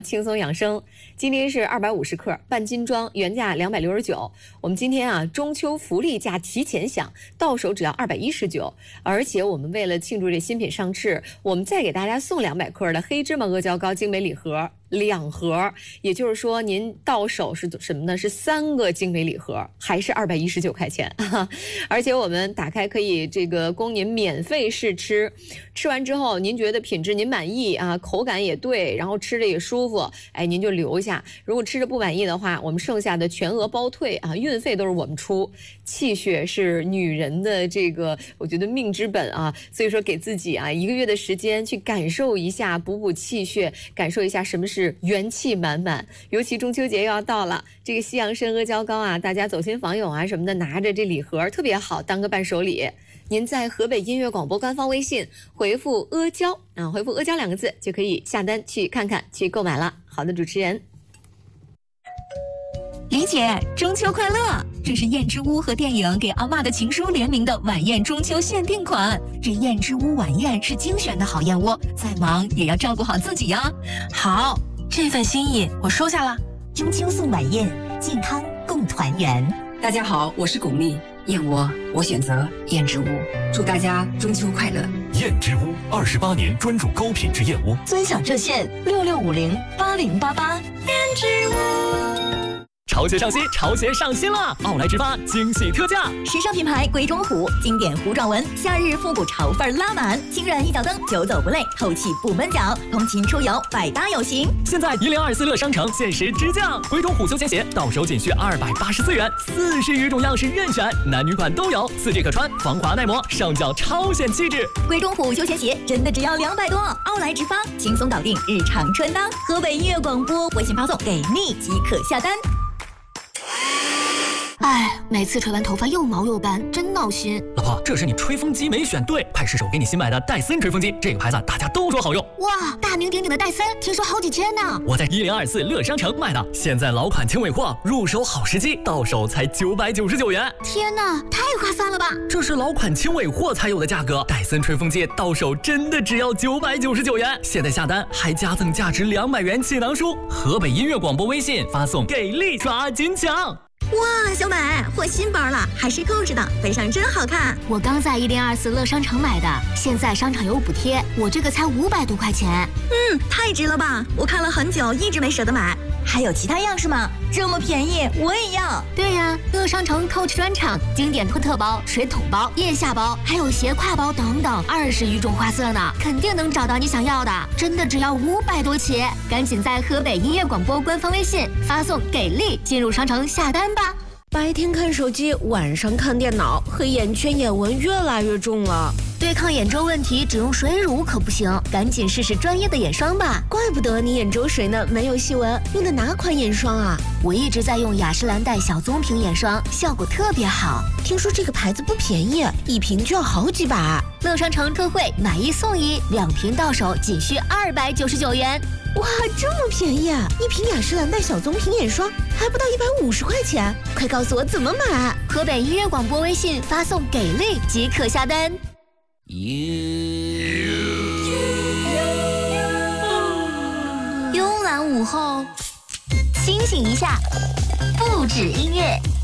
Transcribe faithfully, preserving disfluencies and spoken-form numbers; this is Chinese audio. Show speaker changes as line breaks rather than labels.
轻松养生，今天是二百五十克半斤装，原价两百六十九。我们今天啊，中秋福利价提前享，到手只要二百一十九。而且我们为了庆祝这新品上市，我们再给大家送两百克的黑芝麻阿胶糕精美礼盒。两盒，也就是说您到手是什么呢？是三个精美礼盒，还是二百一十九块钱。而且我们打开可以这个供您免费试吃，吃完之后您觉得品质您满意啊，口感也对，然后吃着也舒服，哎，您就留下。如果吃着不满意的话，我们剩下的全额包退啊，运费都是我们出。气血是女人的这个，我觉得命之本啊，所以说给自己啊一个月的时间去感受一下，补补气血，感受一下什么是元气满满。尤其中秋节又要到了，这个西洋参阿胶糕啊，大家走亲访友啊什么的，拿着这礼盒特别好，当个伴手礼。您在河北音乐广播官方微信回复阿胶啊，回复阿胶两个字就可以下单去看看，去购买了。好的，主持人。
李姐，中秋快乐！这是燕之屋和电影《给阿嬷的情书》联名的晚宴中秋限定款。这燕之屋晚宴是精选的好燕窝，再忙也要照顾好自己呀。
好，这份心意我收下了。
中秋送晚宴，健康共团圆。
大家好，我是巩俐，燕窝我选择燕之屋，祝大家中秋快乐。
燕之屋二十八年专注高品质燕窝，
尊享热线六六五零八零八八。燕之屋。
潮鞋上新，潮鞋上新了！奥莱直发惊喜特价，
时尚品牌鬼冢虎，经典糊状纹，夏日复古潮范拉满，轻软一脚蹬，久走不累，透气不闷脚，通勤出游百搭有型。
现在一零二四乐商城限时直降，鬼冢虎休闲鞋到手仅需二百八十四元，四十余种样式任选，男女款都有，四季可穿，防滑耐磨，上脚超显气质。
鬼冢虎休闲鞋真的只要两百多，奥莱直发轻松搞定日常穿搭。河北音乐广播微信发送给力即可下单。
哎，每次吹完头发又毛又干，真闹心。
老婆，这是你吹风机没选对，快试手给你新买的戴森吹风机，这个牌子大家都说好用。
哇，大名鼎鼎的戴森，听说好几千呢。
我在一零二四乐商城买的，现在老款轻尾货，入手好时机，到手才九百九十九元。
天哪，太划算了吧！
这是老款轻尾货才有的价格，戴森吹风机到手真的只要九百九十九元。现在下单还加赠价值两百元气囊书。河北音乐广播微信发送给力，抓紧抢。
哇，小美，换新包了，还是扣着的，背上真好看。
我刚在一零二四乐商城买的，现在商场有补贴，我这个才五百多块钱。
嗯，太值了吧！我看了很久，一直没舍得买。还有其他样式吗？这么便宜，我也要。
对呀，乐商城 Coach 专场，经典托特包、水桶包、腋下包，还有斜挎包等等，二十余种花色呢，肯定能找到你想要的。真的只要五百多起，赶紧在河北音乐广播官方微信发送给力，进入商城下单吧。
白天看手机，晚上看电脑，黑眼圈、眼纹越来越重了。
对抗眼周问题，只用水乳可不行，赶紧试试专业的眼霜吧。
怪不得你眼周水呢没有细纹，用的哪款眼霜啊？
我一直在用雅诗兰黛小棕瓶眼霜，效果特别好。
听说这个牌子不便宜，一瓶就要好几百。
乐商城特惠，买一送一，两瓶到手仅需二百九十九元。
哇，这么便宜啊！一瓶雅诗兰黛小棕瓶眼霜还不到一百五十块钱，快告诉我怎么买！
河北音乐广播微信发送给力即可下单。慵懒午后，清醒一下，不止音乐。